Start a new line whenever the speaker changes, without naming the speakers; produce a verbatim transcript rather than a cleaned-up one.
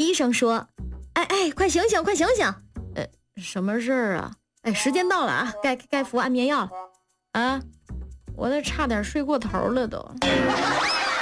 医生说：“哎哎，快醒醒，快醒醒！呃，什么事儿啊？哎，时间到了啊，该该服安眠药了啊！我这差点睡过头了都。”